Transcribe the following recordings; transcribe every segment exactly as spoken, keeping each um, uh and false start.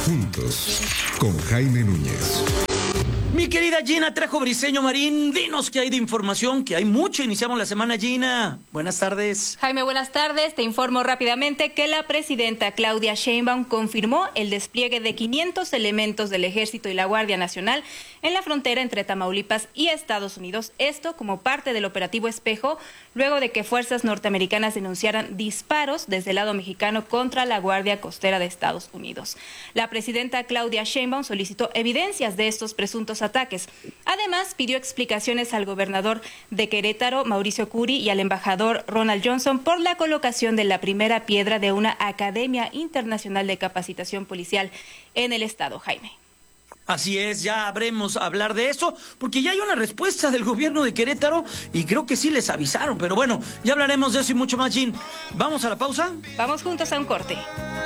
Juntos, con Jaime Núñez. Mi querida Gina Trejo Briseño Marín, dinos qué hay de información, que hay mucho. Iniciamos la semana, Gina. Buenas tardes. Jaime, buenas tardes. Te informo rápidamente que la presidenta Claudia Sheinbaum confirmó el despliegue de quinientos elementos del Ejército y la Guardia Nacional en la frontera entre Tamaulipas y Estados Unidos. Esto como parte del operativo Espejo, luego de que fuerzas norteamericanas denunciaran disparos desde el lado mexicano contra la Guardia Costera de Estados Unidos. La presidenta Claudia Sheinbaum solicitó evidencias de estos presuntos ataques. Además, pidió explicaciones al gobernador de Querétaro, Mauricio Curi, y al embajador Ronald Johnson por la colocación de la primera piedra de una Academia Internacional de Capacitación Policial en el estado, Jaime. Así es, ya habremos a hablar de eso, porque ya hay una respuesta del gobierno de Querétaro y creo que sí les avisaron, pero bueno, ya hablaremos de eso y mucho más, Gin. ¿Vamos a la pausa? Vamos juntos a un corte.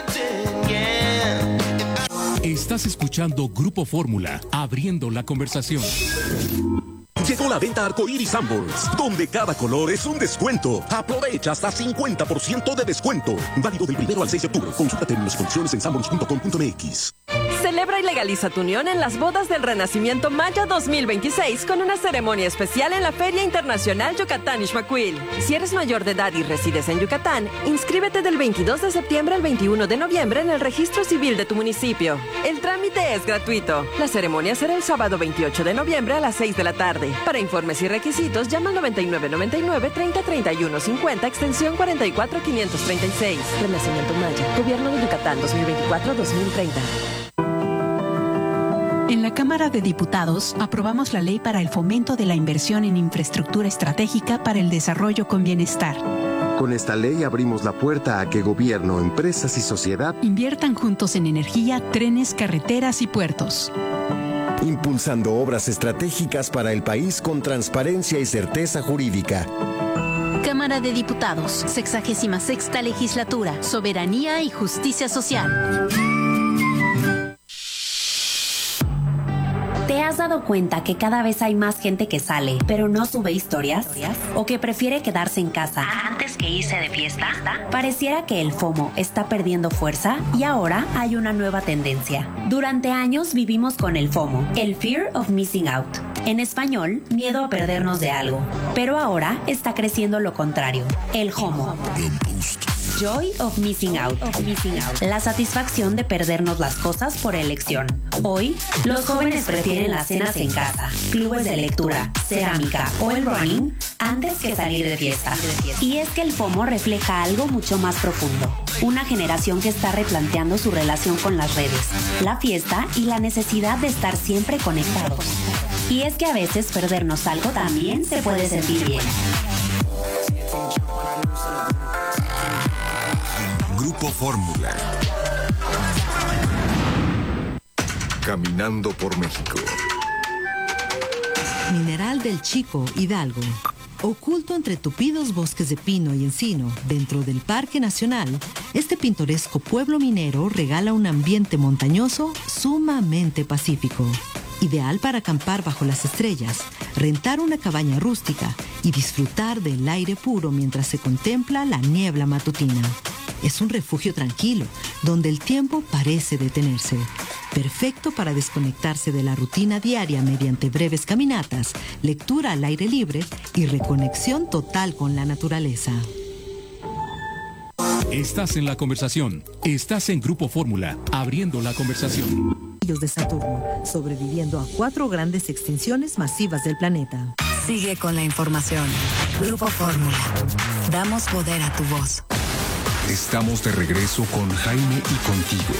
Estás escuchando Grupo Fórmula, abriendo la conversación. Llegó la venta Arcoiris Sanborns, donde cada color es un descuento. Aprovecha hasta cincuenta por ciento de descuento. Válido del primero al seis de octubre. Consulta términos y condiciones en sanborns punto com punto m x. Celebra y legaliza tu unión en las bodas del Renacimiento Maya dos mil veintiséis con una ceremonia especial en la Feria Internacional Yucatán Ixmaquil. Si eres mayor de edad y resides en Yucatán, inscríbete del veintidós de septiembre al veintiuno de noviembre en el registro civil de tu municipio. El trámite es gratuito. La ceremonia será el sábado veintiocho de noviembre a las seis de la tarde. Para informes y requisitos, llama al noventa y nueve noventa y nueve treinta treinta y uno cincuenta, extensión cuarenta y cuatro quinientos treinta y seis. Renacimiento Maya, Gobierno de Yucatán dos mil veinticuatro a dos mil treinta. En la Cámara de Diputados aprobamos la ley para el fomento de la inversión en infraestructura estratégica para el desarrollo con bienestar. Con esta ley abrimos la puerta a que gobierno, empresas y sociedad inviertan juntos en energía, trenes, carreteras y puertos. Impulsando obras estratégicas para el país con transparencia y certeza jurídica. Cámara de Diputados, sexagésima sexta legislatura, soberanía y justicia social. ¿Te has dado cuenta que cada vez hay más gente que sale, pero no sube historias? ¿O que prefiere quedarse en casa antes que irse de fiesta? Pareciera que el FOMO está perdiendo fuerza y ahora hay una nueva tendencia. Durante años vivimos con el FOMO, el Fear of Missing Out. En español, miedo a perdernos de algo. Pero ahora está creciendo lo contrario, el JOMO. Joy of Missing Out. Of missing out. La satisfacción de perdernos las cosas por elección. Hoy, los jóvenes prefieren las cenas en casa, clubes de lectura, cerámica o el running antes que salir de fiesta. Y es que el FOMO refleja algo mucho más profundo. Una generación que está replanteando su relación con las redes, la fiesta y la necesidad de estar siempre conectados. Y es que a veces perdernos algo también se puede sentir bien. Grupo Fórmula. Caminando por México. Mineral del Chico, Hidalgo. Oculto entre tupidos bosques de pino y encino, dentro del Parque Nacional, este pintoresco pueblo minero regala un ambiente montañoso sumamente pacífico. Ideal para acampar bajo las estrellas, rentar una cabaña rústica y disfrutar del aire puro mientras se contempla la niebla matutina. Es un refugio tranquilo, donde el tiempo parece detenerse. Perfecto para desconectarse de la rutina diaria mediante breves caminatas, lectura al aire libre y reconexión total con la naturaleza. Estás en la conversación. Estás en Grupo Fórmula, abriendo la conversación. De Saturno, sobreviviendo a cuatro grandes extinciones masivas del planeta. Sigue con la información. Grupo Fórmula. Damos poder a tu voz. Estamos de regreso con Jaime y contigo.